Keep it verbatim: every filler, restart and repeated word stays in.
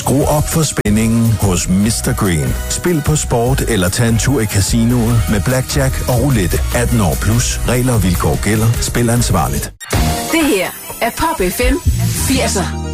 Skru op for spændingen hos mister Green. Spil på sport eller tag en tur i casinoet med blackjack og roulette. atten år plus. Regler og vilkår gælder. Spil ansvarligt. Det her er Pop F M firser.